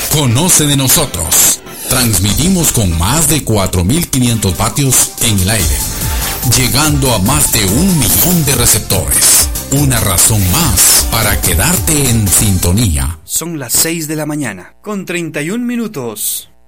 Conoce de nosotros. Transmitimos con más de 4.500 vatios en el aire, llegando a más de 1 millón de receptores. Una razón más para quedarte en sintonía. Son las 6 de la mañana, con 31 minutos.